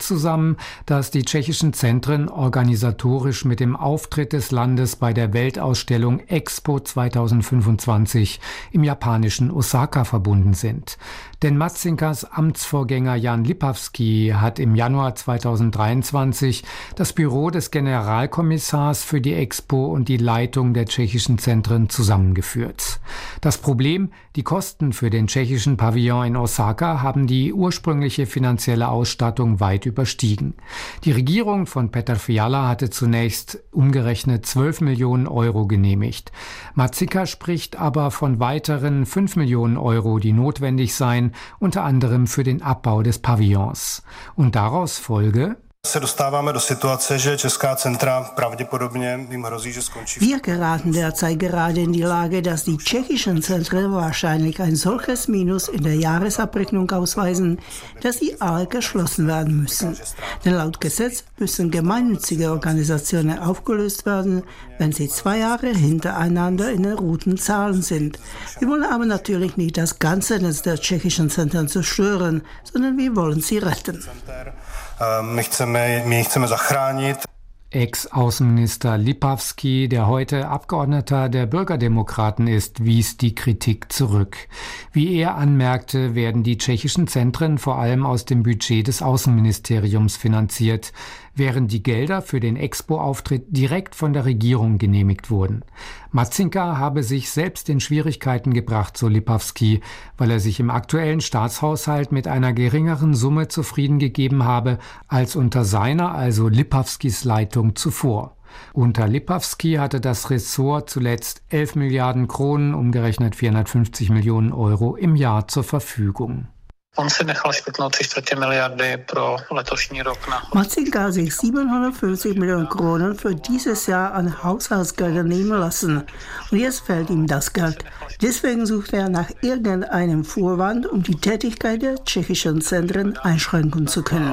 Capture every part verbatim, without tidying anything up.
zusammen, dass die tschechischen Zentren organisatorisch mit dem Auftritt des Landes bei der Weltausstellung Expo zweitausendfünfundzwanzig im japanischen Osaka verbunden sind. Denn Matzinkas Amtsvorgänger Jan Lipavský hat im Januar zweitausenddreiundzwanzig das Büro des Generalkommissars für die Expo und die Leitung der tschechischen Zentren zusammengeführt. Das Problem: Die Kosten für den tschechischen Pavillon in Osaka haben die ursprüngliche finanzielle Ausstattung weit überstiegen. Die Regierung von Petr Fiala hatte zunächst umgerechnet zwölf Millionen Euro genehmigt. Matzinka spricht aber von weiteren fünf Millionen Euro, die notwendig seien, unter anderem für den Abbau des Pavillons. Und daraus folge: Wir geraten derzeit gerade in die Lage, dass die tschechischen Zentren wahrscheinlich ein solches Minus in der Jahresabrechnung ausweisen, dass sie alle geschlossen werden müssen. Denn laut Gesetz müssen gemeinnützige Organisationen aufgelöst werden, wenn sie zwei Jahre hintereinander in den roten Zahlen sind. Wir wollen aber natürlich nicht das ganze Netz der tschechischen Zentren zerstören, sondern wir wollen sie retten. My chceme, my chceme zachránit. Ex-Außenminister Lipavský, der heute Abgeordneter der Bürgerdemokraten ist, wies die Kritik zurück. Wie er anmerkte, werden die tschechischen Zentren vor allem aus dem Budget des Außenministeriums finanziert, während die Gelder für den Expo-Auftritt direkt von der Regierung genehmigt wurden. Matzinka habe sich selbst in Schwierigkeiten gebracht, so Lipavský, weil er sich im aktuellen Staatshaushalt mit einer geringeren Summe zufrieden gegeben habe als unter seiner, also Lipavskys Leitung zuvor. Unter Lipavský hatte das Ressort zuletzt elf Milliarden Kronen, umgerechnet vierhundertfünfzig Millionen Euro im Jahr zur Verfügung. Matzinka hat sich siebenhundertfünfzig Millionen Kronen für dieses Jahr an Haushaltsgeldern nehmen lassen. Und jetzt fehlt ihm das Geld. Deswegen sucht er nach irgendeinem Vorwand, um die Tätigkeit der tschechischen Zentren einschränken zu können.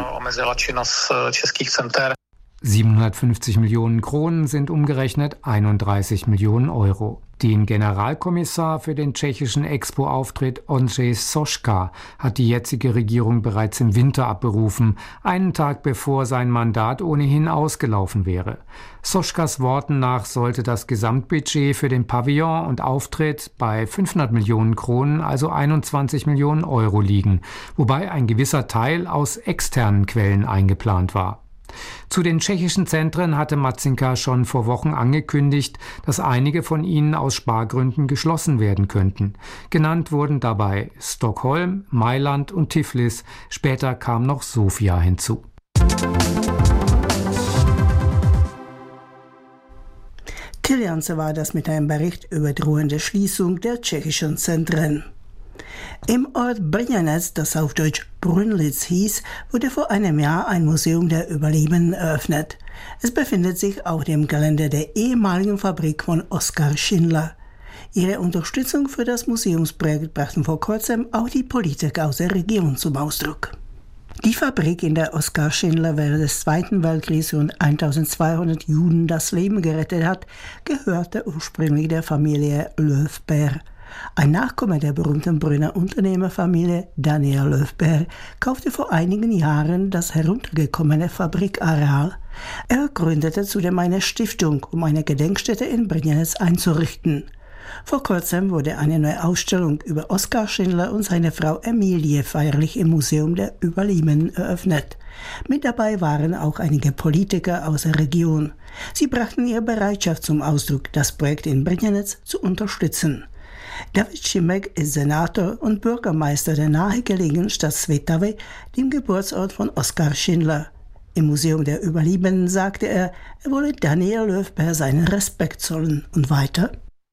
siebenhundertfünfzig Millionen Kronen sind umgerechnet einunddreißig Millionen Euro. Den Generalkommissar für den tschechischen Expo-Auftritt Ondřej Soška hat die jetzige Regierung bereits im Winter abberufen, einen Tag bevor sein Mandat ohnehin ausgelaufen wäre. Soškas Worten nach sollte das Gesamtbudget für den Pavillon und Auftritt bei fünfhundert Millionen Kronen, also einundzwanzig Millionen Euro liegen, wobei ein gewisser Teil aus externen Quellen eingeplant war. Zu den tschechischen Zentren hatte Matzinka schon vor Wochen angekündigt, dass einige von ihnen aus Spargründen geschlossen werden könnten. Genannt wurden dabei Stockholm, Mailand und Tiflis. Später kam noch Sofia hinzu. Till Janse war das mit einem Bericht über drohende Schließung der tschechischen Zentren. Im Ort Brněnec, das auf Deutsch Brünnlitz hieß, wurde vor einem Jahr ein Museum der Überlebenden eröffnet. Es befindet sich auf dem Gelände der ehemaligen Fabrik von Oskar Schindler. Ihre Unterstützung für das Museumsprojekt brachten vor kurzem auch die Politiker aus der Region zum Ausdruck. Die Fabrik, in der Oskar Schindler während des Zweiten Weltkriegs rund eintausendzweihundert Juden das Leben gerettet hat, gehörte ursprünglich der Familie Löfberg. Ein Nachkomme der berühmten Brünner Unternehmerfamilie, Daniel Löfberg, kaufte vor einigen Jahren das heruntergekommene Fabrikareal. Er gründete zudem eine Stiftung, um eine Gedenkstätte in Brněnec einzurichten. Vor kurzem wurde eine neue Ausstellung über Oskar Schindler und seine Frau Emilie feierlich im Museum der Überlebenden eröffnet. Mit dabei waren auch einige Politiker aus der Region. Sie brachten ihre Bereitschaft zum Ausdruck, das Projekt in Brněnec zu unterstützen. David Šimek ist Senator und Bürgermeister der nahegelegenen Stadt Svitavy, dem Geburtsort von Oskar Schindler. Im Museum der Überlebenden sagte er, er wolle Daniel Löfberg seinen Respekt zollen. Und weiter: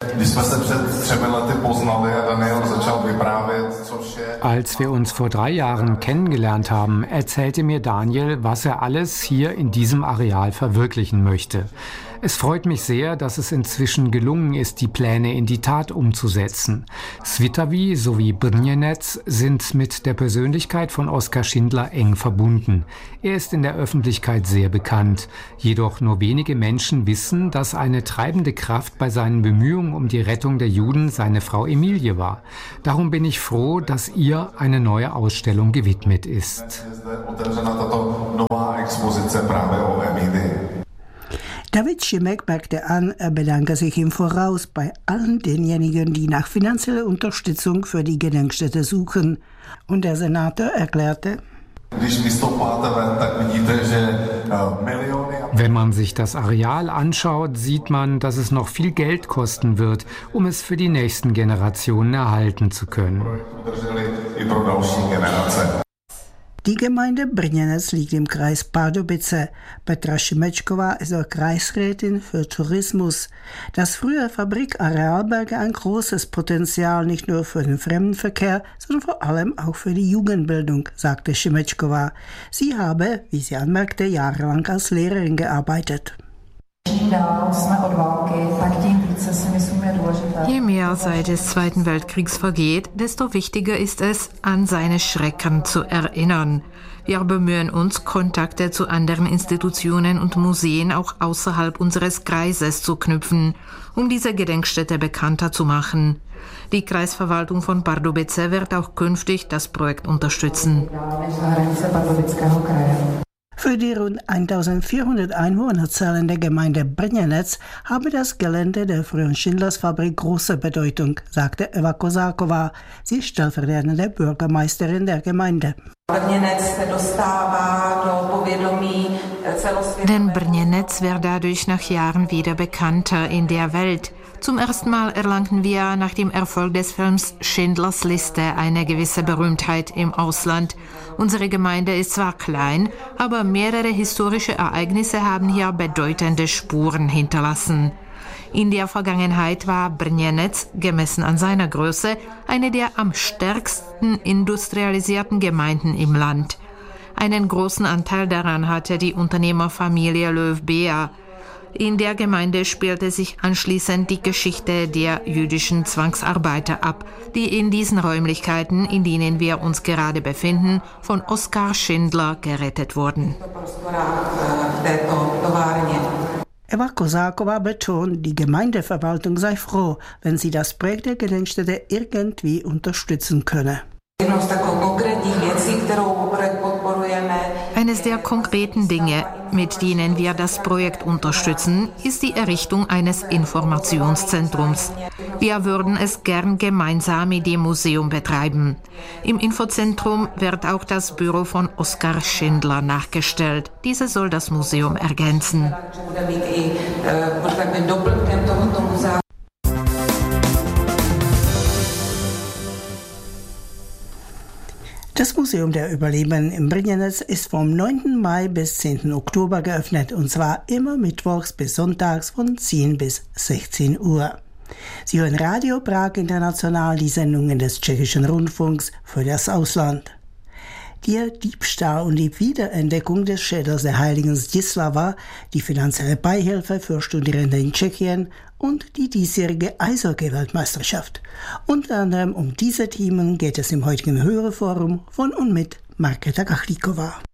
Als wir uns vor drei Jahren kennengelernt haben, erzählte mir Daniel, was er alles hier in diesem Areal verwirklichen möchte. Es freut mich sehr, dass es inzwischen gelungen ist, die Pläne in die Tat umzusetzen. Svitavy sowie Brněnec sind mit der Persönlichkeit von Oskar Schindler eng verbunden. Er ist in der Öffentlichkeit sehr bekannt. Jedoch nur wenige Menschen wissen, dass eine treibende Kraft bei seinen Bemühungen um die Rettung der Juden seine Frau Emilie war. Darum bin ich froh, dass ihr eine neue Ausstellung gewidmet ist. David Šimek merkte an, er bedanke sich im Voraus bei allen denjenigen, die nach finanzieller Unterstützung für die Gedenkstätte suchen. Und der Senator erklärte: Wenn man sich das Areal anschaut, sieht man, dass es noch viel Geld kosten wird, um es für die nächsten Generationen erhalten zu können. Die Gemeinde Brněnec liegt im Kreis Pardubice. Petra Šimečková ist auch Kreisrätin für Tourismus. Das frühere Fabrikareal berge ein großes Potenzial, nicht nur für den Fremdenverkehr, sondern vor allem auch für die Jugendbildung, sagte Šimečková. Sie habe, wie sie anmerkte, jahrelang als Lehrerin gearbeitet. Je mehr seit des Zweiten Weltkriegs vergeht, desto wichtiger ist es, an seine Schrecken zu erinnern. Wir bemühen uns, Kontakte zu anderen Institutionen und Museen auch außerhalb unseres Kreises zu knüpfen, um diese Gedenkstätte bekannter zu machen. Die Kreisverwaltung von Pardubice wird auch künftig das Projekt unterstützen. Für die rund eintausendvierhundert Einwohner zählende Gemeinde Brněnec habe das Gelände der früheren Schindlers-Fabrik große Bedeutung, sagte Eva Kozáková. Sie ist stellvertretende Bürgermeisterin der Gemeinde. Denn Brněnec wird dadurch nach Jahren wieder bekannter in der Welt. Zum ersten Mal erlangten wir nach dem Erfolg des Films Schindlers Liste eine gewisse Berühmtheit im Ausland. Unsere Gemeinde ist zwar klein, aber mehrere historische Ereignisse haben hier bedeutende Spuren hinterlassen. In der Vergangenheit war Brněnec, gemessen an seiner Größe, eine der am stärksten industrialisierten Gemeinden im Land. Einen großen Anteil daran hatte die Unternehmerfamilie Löw-Beer. In der Gemeinde spielte sich anschließend die Geschichte der jüdischen Zwangsarbeiter ab, die in diesen Räumlichkeiten, in denen wir uns gerade befinden, von Oskar Schindler gerettet wurden. Eva Kozáková betont, die Gemeindeverwaltung sei froh, wenn sie das Projekt der Gedenkstätte irgendwie unterstützen könne. Eines der konkreten Dinge, mit denen wir das Projekt unterstützen, ist die Errichtung eines Informationszentrums. Wir würden es gern gemeinsam mit dem Museum betreiben. Im Infozentrum wird auch das Büro von Oskar Schindler nachgestellt. Dieses soll das Museum ergänzen. Das Museum der Überlebenden in Brněnec ist vom neunten Mai bis zehnten Oktober geöffnet, und zwar immer mittwochs bis sonntags von zehn bis sechzehn Uhr. Sie hören Radio Prag International, die Sendungen des tschechischen Rundfunks für das Ausland. Der Diebstahl und die Wiederentdeckung des Schädels der heiligen Zdislava, die finanzielle Beihilfe für Studierende in Tschechien und die diesjährige Eishockey-Weltmeisterschaft. Unter anderem um diese Themen geht es im heutigen Hörerforum von und mit Markéta Kachlíková.